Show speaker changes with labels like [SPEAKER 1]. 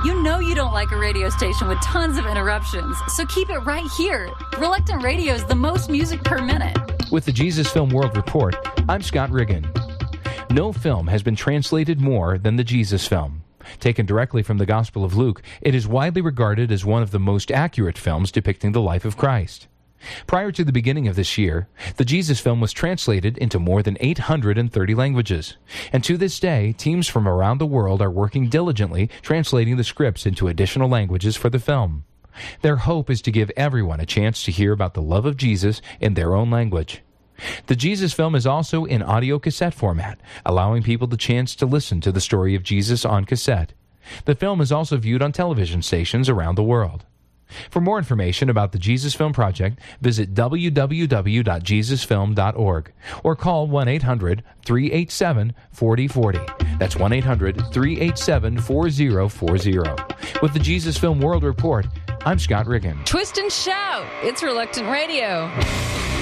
[SPEAKER 1] You know you don't like a radio station with tons of interruptions, so keep it right here. Reluctant Radio is the most music per minute.
[SPEAKER 2] With the Jesus Film World Report, I'm Scott Riggin. No film has been translated more than the Jesus Film. Taken directly from the Gospel of Luke, it is widely regarded as one of the most accurate films depicting the life of Christ. Prior to the beginning of this year, the Jesus Film was translated into more than 830 languages. And to this day, teams from around the world are working diligently translating the scripts into additional languages for the film. Their hope is to give everyone a chance to hear about the love of Jesus in their own language. The Jesus Film is also in audio cassette format, allowing people the chance to listen to the story of Jesus on cassette. The film is also viewed on television stations around the world. For more information about the Jesus Film Project, visit www.jesusfilm.org or call 1-800-387-4040. That's 1-800-387-4040. With the Jesus Film World Report, I'm Scott Riggin.
[SPEAKER 1] Twist and shout. It's Reluctant Radio.